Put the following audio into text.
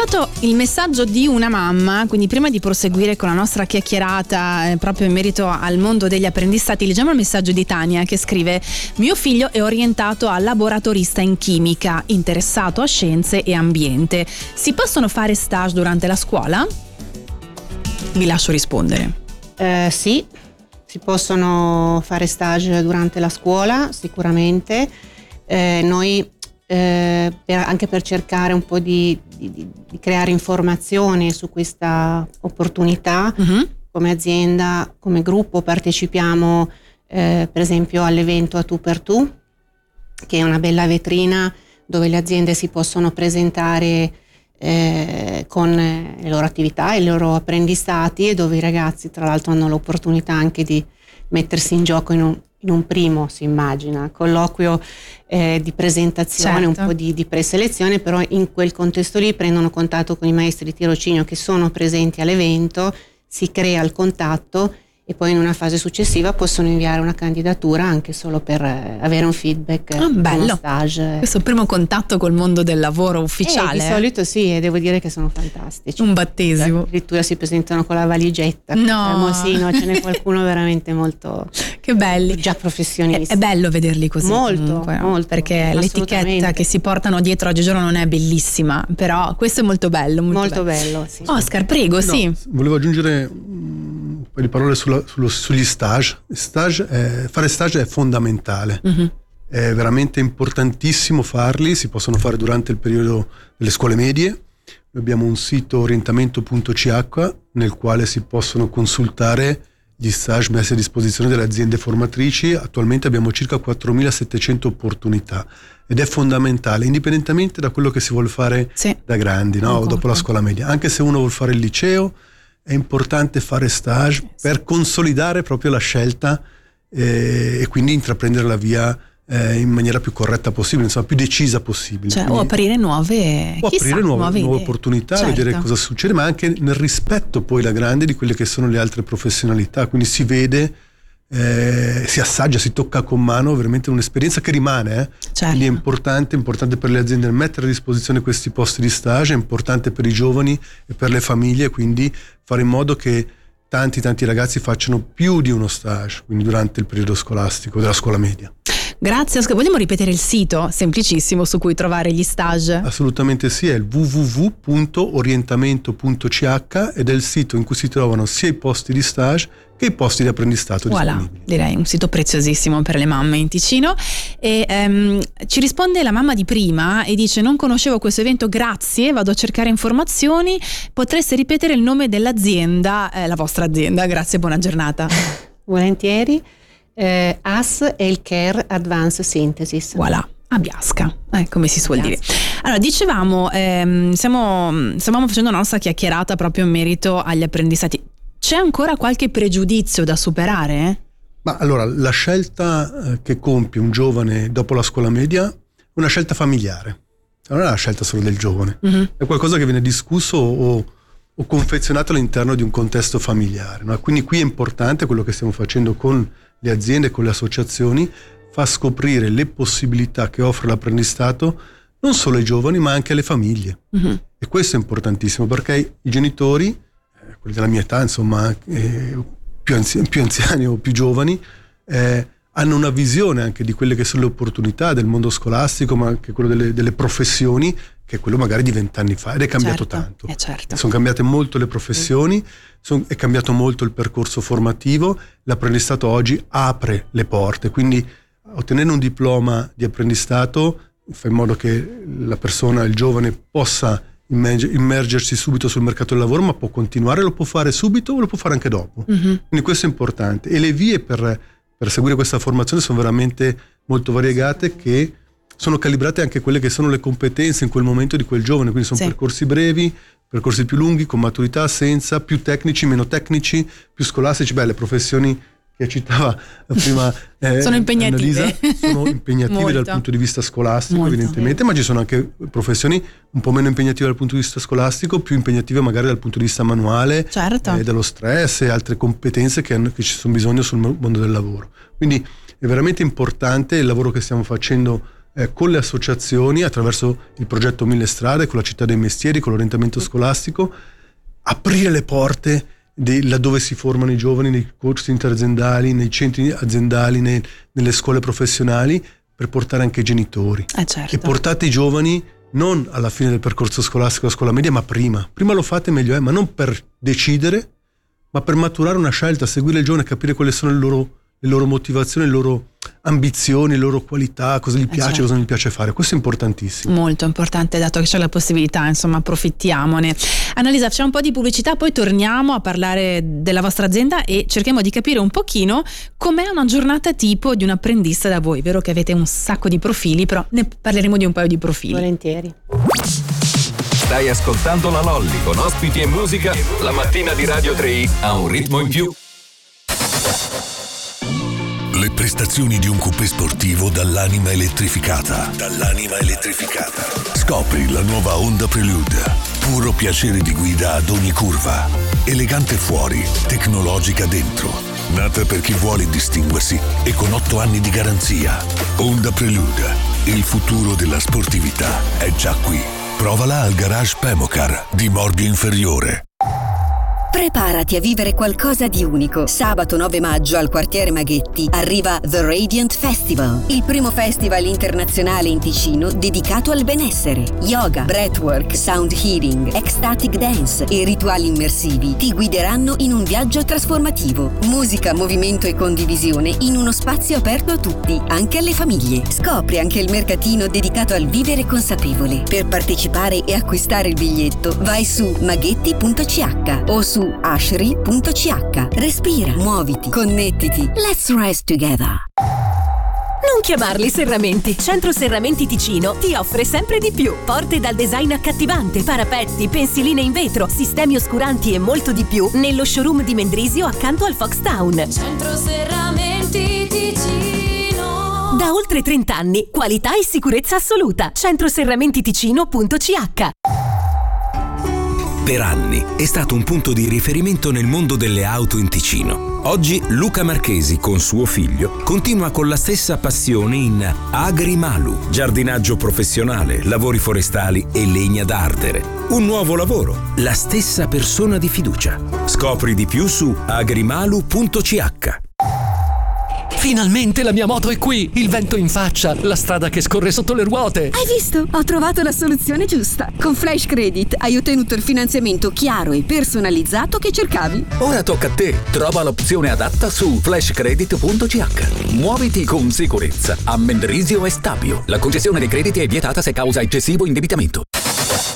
arrivato il messaggio di una mamma, quindi prima di proseguire con la nostra chiacchierata proprio in merito al mondo degli apprendistati, leggiamo il messaggio di Tania che scrive: mio figlio è orientato a laboratorista in chimica, interessato a scienze e ambiente. Si possono fare stage durante la scuola? Vi lascio rispondere. Sì, si possono fare stage durante la scuola, sicuramente. Noi anche per cercare un po' di creare informazione su questa opportunità, come azienda, come gruppo partecipiamo per esempio all'evento A Tu per Tu, che è una bella vetrina dove le aziende si possono presentare con le loro attività e i loro apprendistati, e dove i ragazzi tra l'altro hanno l'opportunità anche di mettersi in gioco in un primo, si immagina, colloquio di presentazione, certo, un po' di preselezione, però in quel contesto lì prendono contatto con i maestri di tirocinio che sono presenti all'evento, si crea il contatto e poi in una fase successiva possono inviare una candidatura anche solo per avere un feedback, bello, uno stage. Questo primo contatto col mondo del lavoro ufficiale. Di solito sì, e devo dire che sono fantastici. Un battesimo. Addirittura si presentano con la valigetta. No. Sì, no, ce n'è qualcuno veramente molto... Che belli. Già professionisti. È bello vederli così. Molto, comunque, no? molto. Perché l'etichetta che si portano dietro oggigiorno non è bellissima, però questo è molto bello. Molto bello, sì. Oscar, prego, sì. Volevo aggiungere un po' di parole sugli stage. Fare stage è fondamentale. È veramente importantissimo farli, si possono fare durante il periodo delle scuole medie. Noi abbiamo un sito orientamento.ch nel quale si possono consultare gli stage messi a disposizione delle aziende formatrici. Attualmente abbiamo circa 4.700 opportunità ed è fondamentale, indipendentemente da quello che si vuole fare da grandi, no? O dopo la scuola media. Anche se uno vuole fare il liceo, è importante fare stage per consolidare proprio la scelta e quindi intraprendere la via in maniera più corretta possibile, insomma più decisa possibile. Cioè, o aprire nuove opportunità, certo, vedere cosa succede, ma anche nel rispetto poi la grande di quelle che sono le altre professionalità, quindi si vede, si assaggia, si tocca con mano veramente un'esperienza che rimane, certo. Quindi è importante per le aziende mettere a disposizione questi posti di stage, è importante per i giovani e per le famiglie, quindi fare in modo che tanti ragazzi facciano più di uno stage, quindi durante il periodo scolastico della scuola media. Grazie Oscar, vogliamo ripetere il sito semplicissimo su cui trovare gli stage? Assolutamente sì, è il www.orientamento.ch ed è il sito in cui si trovano sia i posti di stage che i posti di apprendistato disponibili. Direi un sito preziosissimo per le mamme in Ticino. E ci risponde la mamma di prima e dice: non conoscevo questo evento, grazie, vado a cercare informazioni, potreste ripetere il nome dell'azienda, la vostra azienda? Grazie, buona giornata. Volentieri. AS Healthcare Advanced Synthesis. Voilà, a Biasca, come si suol dire. Allora, dicevamo, stavamo facendo una nostra chiacchierata proprio in merito agli apprendistati. C'è ancora qualche pregiudizio da superare? Ma allora, la scelta che compie un giovane dopo la scuola media è una scelta familiare, non è una scelta solo del giovane, è qualcosa che viene discusso o confezionato all'interno di un contesto familiare, no? Quindi qui è importante quello che stiamo facendo con le aziende, con le associazioni, fa scoprire le possibilità che offre l'apprendistato non solo ai giovani ma anche alle famiglie. E questo è importantissimo perché i genitori, quelli della mia età, insomma, più anziani o più giovani, hanno una visione anche di quelle che sono le opportunità del mondo scolastico, ma anche quello delle professioni, che è quello magari di 20 anni fa, ed è cambiato tanto. Certo. Sono cambiate molto le professioni, è cambiato molto il percorso formativo, l'apprendistato oggi apre le porte, quindi ottenere un diploma di apprendistato fa in modo che la persona, il giovane, possa immergersi subito sul mercato del lavoro, ma può continuare, lo può fare subito o lo può fare anche dopo. Quindi questo è importante. E le vie per seguire questa formazione sono veramente molto variegate, che sono calibrate anche quelle che sono le competenze in quel momento di quel giovane, quindi sono percorsi brevi, percorsi più lunghi, con maturità, senza, più tecnici, meno tecnici, più scolastici. Le professioni che citava prima sono impegnative. Annalisa, sono impegnative dal punto di vista scolastico, evidentemente, ma ci sono anche professioni un po' meno impegnative dal punto di vista scolastico, più impegnative magari dal punto di vista manuale, dello stress e altre competenze che ci sono bisogno sul mondo del lavoro. Quindi è veramente importante il lavoro che stiamo facendo con le associazioni, attraverso il progetto 1000 strade, con la città dei mestieri, con l'orientamento scolastico, aprire le porte laddove si formano i giovani, nei corsi interaziendali, nei centri aziendali, nelle scuole professionali, per portare anche i genitori. Certo. E portate i giovani non alla fine del percorso scolastico a scuola media, ma prima lo fate meglio è, ma non per decidere, ma per maturare una scelta, seguire il giovane, capire quali sono le loro motivazioni, le loro ambizioni, le loro qualità, cosa gli piace, certo. cosa non gli piace fare. Questo è importantissimo. Molto importante, dato che c'è la possibilità, insomma, approfittiamone. Annalisa, facciamo un po' di pubblicità, poi torniamo a parlare della vostra azienda e cerchiamo di capire un pochino com'è una giornata tipo di un apprendista da voi. Vero che avete un sacco di profili, però ne parleremo di un paio di profili. Volentieri. Stai ascoltando La Lolli con ospiti e musica. La mattina di Radio 3 ha un ritmo in più. Le prestazioni di un coupé sportivo dall'anima elettrificata. Scopri la nuova Honda Prelude. Puro piacere di guida ad ogni curva. Elegante fuori, tecnologica dentro. Nata per chi vuole distinguersi e con 8 anni di garanzia. Honda Prelude. Il futuro della sportività è già qui. Provala al garage Pemocar di Mordio Inferiore. Preparati a vivere qualcosa di unico. Sabato 9 maggio al quartiere Maghetti arriva The Radiant Festival, il primo festival internazionale in Ticino dedicato al benessere. Yoga, breathwork, sound healing, ecstatic dance e rituali immersivi ti guideranno in un viaggio trasformativo. Musica, movimento e condivisione in uno spazio aperto a tutti, anche alle famiglie. Scopri anche il mercatino dedicato al vivere consapevole. Per partecipare e acquistare il biglietto vai su maghetti.ch o su ashri.ch. Respira, muoviti, connettiti. Let's rise together. Non chiamarli serramenti. Centro Serramenti Ticino ti offre sempre di più. Porte dal design accattivante, parapetti, pensiline in vetro, sistemi oscuranti e molto di più nello showroom di Mendrisio accanto al Foxtown. Centro Serramenti Ticino. Da oltre 30 anni, qualità e sicurezza assoluta. centroserramentiticino.ch. Per anni è stato un punto di riferimento nel mondo delle auto in Ticino. Oggi Luca Marchesi con suo figlio continua con la stessa passione in Agrimalu, giardinaggio professionale, lavori forestali e legna da ardere. Un nuovo lavoro, la stessa persona di fiducia. Scopri di più su agrimalu.ch. Finalmente la mia moto è qui, il vento in faccia, la strada che scorre sotto le ruote. Hai visto? Ho trovato la soluzione giusta. Con Flash Credit hai ottenuto il finanziamento chiaro e personalizzato che cercavi. Ora tocca a te. Trova l'opzione adatta su flashcredit.ch. Muoviti con sicurezza a Mendrisio e Stabio. La concessione dei crediti è vietata se causa eccessivo indebitamento.